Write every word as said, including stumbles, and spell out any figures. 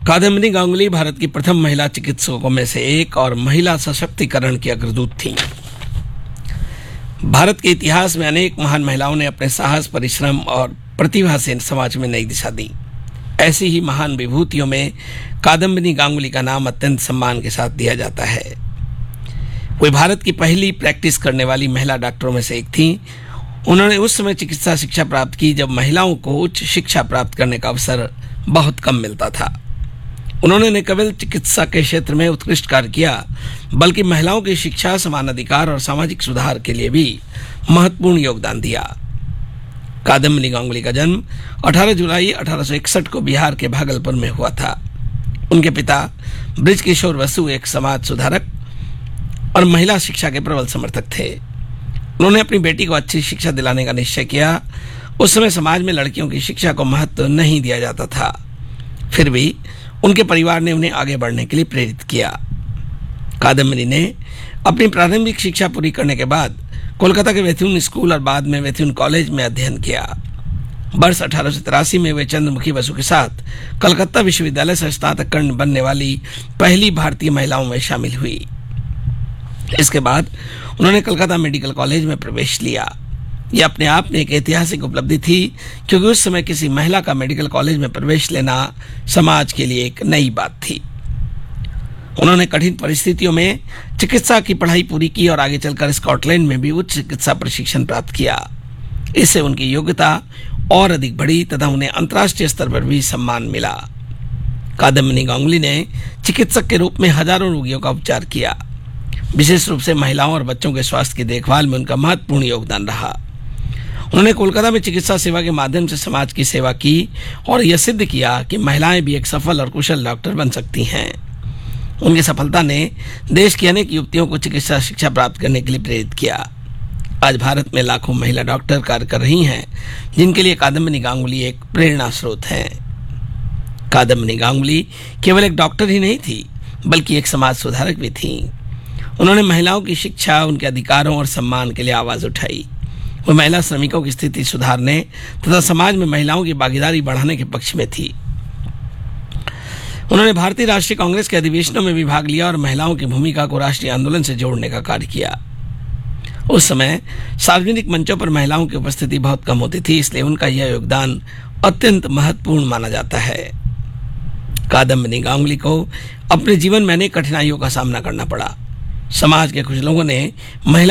कादम्बिनी गांगुली भारत की प्रथम महिला चिकित्सकों में से एक और महिला सशक्तिकरण की अग्रदूत थीं। भारत के इतिहास में अनेक महान महिलाओं ने अपने साहस, परिश्रम और प्रतिभा से समाज में नई दिशा दी। ऐसी ही महान विभूतियों में कादम्बिनी गांगुली का नाम अत्यंत सम्मान के साथ दिया जाता है। वे भारत की पहली प्रैक्टिस करने वाली महिला डॉक्टरों में से एक थीं। उन्होंने उस समय चिकित्सा शिक्षा प्राप्त की जब महिलाओं को उच्च शिक्षा प्राप्त करने का अवसर बहुत कम मिलता था। उन्होंने न केवल चिकित्सा के क्षेत्र में उत्कृष्ट कार्य किया, बल्कि महिलाओं की शिक्षा, समान अधिकार और सामाजिक सुधार के लिए भी महत्वपूर्ण योगदान दिया। कादम्बिनी गांगुली का जन्म अठारह जुलाई अठारह सौ इकसठ को बिहार के भागलपुर में हुआ था। उनके पिता बृजकिशोर बसु एक समाज सुधारक और महिला शिक्षा के प्रबल समर्थक थे। उन्होंने अपनी बेटी को अच्छी शिक्षा दिलाने का निश्चय किया। उस समय समाज में लड़कियों की शिक्षा को महत्व नहीं दिया जाता था, फिर भी उनके परिवार ने उन्हें आगे बढ़ने के लिए प्रेरित किया। कादम्बिनी ने अपनी प्रारंभिक शिक्षा पूरी करने के बाद कोलकाता के वेथुन स्कूल और बाद में वेथुन कॉलेज में अध्ययन किया। वर्ष अठारह सौ तिरासी में वे चंद्रमुखी बसु के साथ कलकत्ता विश्वविद्यालय से स्नातक कर्ण बनने वाली पहली भारतीय महिलाओं में शामिल हुई। इसके बाद उन्होंने कलकत्ता मेडिकल कॉलेज में प्रवेश लिया। यह अपने आप में एक ऐतिहासिक उपलब्धि थी, क्योंकि उस समय किसी महिला का मेडिकल कॉलेज में प्रवेश लेना समाज के लिए एक नई बात थी। उन्होंने कठिन परिस्थितियों में चिकित्सा की पढ़ाई पूरी की और आगे चलकर स्कॉटलैंड में भी उच्च चिकित्सा प्रशिक्षण प्राप्त किया। इससे उनकी योग्यता और अधिक बढ़ी तथा उन्हें अंतर्राष्ट्रीय स्तर पर भी सम्मान मिला। कादम्बिनी गांगुली ने चिकित्सक के रूप में हजारों रोगियों का उपचार किया। विशेष रूप से महिलाओं और बच्चों के स्वास्थ्य की देखभाल में उनका महत्वपूर्ण योगदान रहा। उन्होंने कोलकाता में चिकित्सा सेवा के माध्यम से समाज की सेवा की और यह सिद्ध किया कि महिलाएं भी एक सफल और कुशल डॉक्टर बन सकती हैं। उनकी सफलता ने देश की अनेक युवतियों को चिकित्सा शिक्षा प्राप्त करने के लिए प्रेरित किया। आज भारत में लाखों महिला डॉक्टर कार्य कर रही हैं, जिनके लिए कादम्बिनी गांगुली एक प्रेरणा स्रोत हैं। कादम्बिनी गांगुली केवल एक डॉक्टर ही नहीं थी, बल्कि एक समाज सुधारक भी थी। उन्होंने महिलाओं की शिक्षा, उनके अधिकारों और सम्मान के लिए आवाज उठाई। वो महिला श्रमिकों की स्थिति सुधारने तथा समाज में महिलाओं की भागीदारी बढ़ाने के पक्ष में थी। उन्होंने भारतीय राष्ट्रीय कांग्रेस के अधिवेशनों में भी भाग लिया और महिलाओं की भूमिका को राष्ट्रीय आंदोलन से जोड़ने का कार्य किया। उस समय सार्वजनिक मंचों पर महिलाओं की उपस्थिति बहुत कम होती थी, इसलिए उनका यह योगदान अत्यंत महत्वपूर्ण माना जाता है। कादम्बिनी गांगुली को अपने जीवन में अनेक कठिनाइयों का सामना करना पड़ा। समाज के कुछ लोगों ने महिला